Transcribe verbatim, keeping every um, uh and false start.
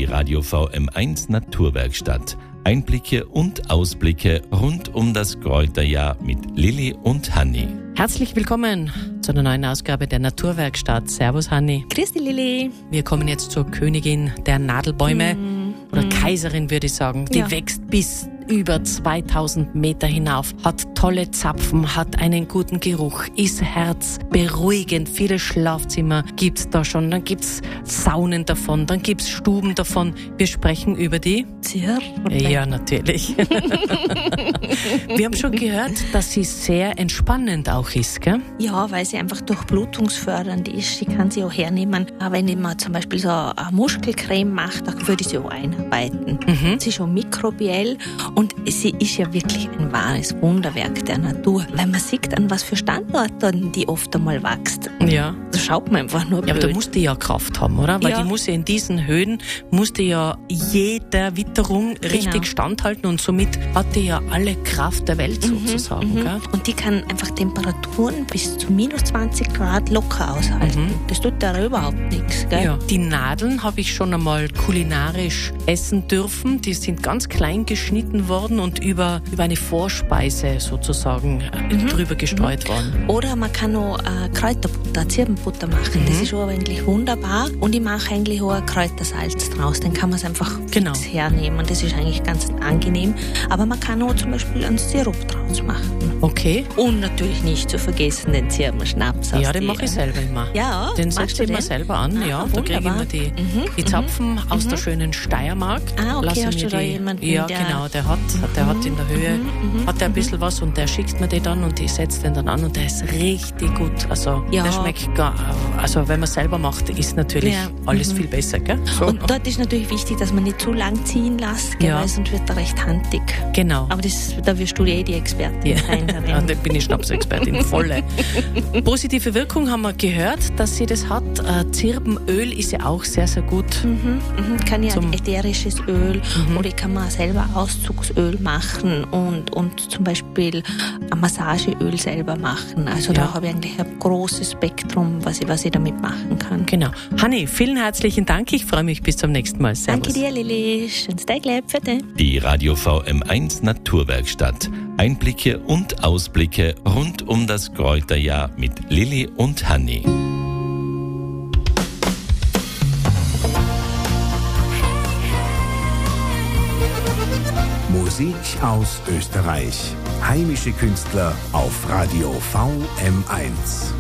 Radio V M eins Naturwerkstatt. Einblicke und Ausblicke rund um das Kräuterjahr mit Lilly und Hanni. Herzlich willkommen zu einer neuen Ausgabe der Naturwerkstatt. Servus Hanni. Grüß dich Lilly. Wir kommen jetzt zur Königin der Nadelbäume mm, oder mm. Kaiserin, würde ich sagen. Die ja. wächst bis über zweitausend Meter hinauf, hat tolle Zapfen, hat einen guten Geruch, ist herzberuhigend. Viele Schlafzimmer gibt's da schon, dann gibt's Saunen davon, dann gibt's Stuben davon. Wir sprechen über die Zirben. Ja, natürlich. Wir haben schon gehört, dass sie sehr entspannend auch ist, gell? Ja, weil sie einfach durchblutungsfördernd ist. Sie kann sie auch hernehmen. Aber wenn ich mal zum Beispiel so eine Muskelcreme mache, dann würde ich sie auch einarbeiten. Mhm. Sie ist schon mikrobiell. Und sie ist ja wirklich ein wahres Wunderwerk der Natur. Weil man sieht, an was für Standorten die oft einmal wächst. Ja. Da schaut man einfach nur blöd. Ja, aber da muss die ja Kraft haben, oder? Weil ja. die muss ja in diesen Höhen, muss die ja jeder Witterung genau. richtig standhalten und somit hat die ja alle Kraft der Welt sozusagen. Mhm, gell? Und die kann einfach Temperaturen bis zu minus zwanzig Grad locker aushalten. Mhm. Das tut da überhaupt nichts. Gell? Ja. Die Nadeln habe ich schon einmal kulinarisch essen dürfen. Die sind ganz klein geschnitten worden und über, über eine Vorspeise sozusagen mhm. drüber gestreut mhm. worden. Oder man kann auch äh, Kräuterbutter, Zirbenbutter machen. Mhm. Das ist auch eigentlich wunderbar. Und ich mache eigentlich auch ein Kräutersalz draus. Dann kann man es einfach genau. fix hernehmen. Das ist eigentlich ganz angenehm. Aber man kann auch zum Beispiel einen Sirup draus machen. Okay. Und natürlich nicht zu vergessen den Zirbenschnaps. Ja, den mache ich selber immer. Ja, den setze ich mir selber an. Ah, ja, da kriege ich immer die, mhm. die Zapfen mhm. aus mhm. der schönen Steiermark. Ah, okay, Lasse hast mir du da die, jemanden? Ja, der genau. Der hat, der hat in der Höhe mhm. hat der ein bisschen was und der schickt mir den dann und ich setze den dann an und der ist richtig gut. Also ja. der schmeckt gar, also wenn man selber macht, ist natürlich ja. alles mhm. viel besser, gell? So. Und dort ist natürlich wichtig, dass man nicht zu lang ziehen lässt, gell, ja. weil sonst wird er recht handig. Genau. Aber das, da wirst du eh die Expertin ja. sein. Ja, da bin ich Schnapsexpertin, volle. Positive Wirkung haben wir gehört, dass sie das hat. Äh, Zirbenöl ist ja auch sehr, sehr gut. Mhm, mhm. Kann ich ein ätherisches Öl mhm. oder ich kann mal selber Auszugsöl machen und, und zum Beispiel ein Massageöl selber machen. Also ja. da habe ich eigentlich ein großes Spektrum, was ich, was ich damit machen kann. Genau. Hanni, vielen herzlichen Dank. Ich freue mich bis zum nächsten Mal. Servus. Danke dir, Lilly. Schönes Tag, für dich. Die Radio V M eins Naturwerkstatt. Einblicke und Ausblicke rund um das Kräuterjahr mit Lilly und Hanni. Musik aus Österreich. Heimische Künstler auf Radio V M eins.